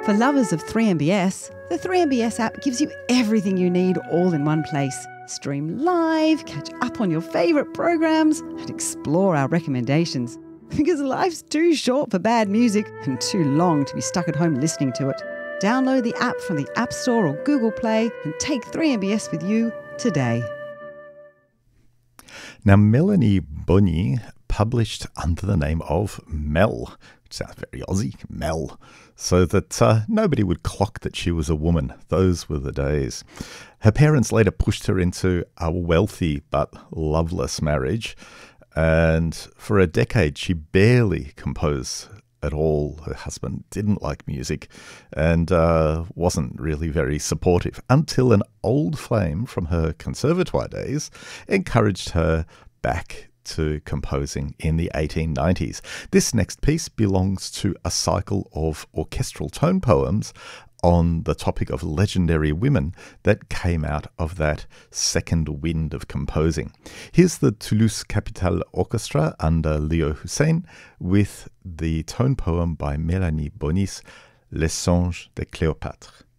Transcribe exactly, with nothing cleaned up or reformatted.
For lovers of three M B S, the three M B S app gives you everything you need all in one place. Stream live, catch up on your favourite programs, and explore our recommendations. Because life's too short for bad music and too long to be stuck at home listening to it. Download the app from the App Store or Google Play and take three M B S with you today. Now, Melanie Bonny published under the name of Mel, which sounds very Aussie, Mel, so that uh, nobody would clock that she was a woman. Those were the days. Her parents later pushed her into a wealthy but loveless marriage, and for a decade she barely composed at all. Her husband didn't like music and uh, wasn't really very supportive until an old flame from her conservatoire days encouraged her back to composing in the eighteen nineties. This next piece belongs to a cycle of orchestral tone poems on the topic of legendary women that came out of that second wind of composing. Here's the Toulouse Capitale Orchestra under Leo Hussein with the tone poem by Mélanie Bonny's Les Songes de Cléopâtre.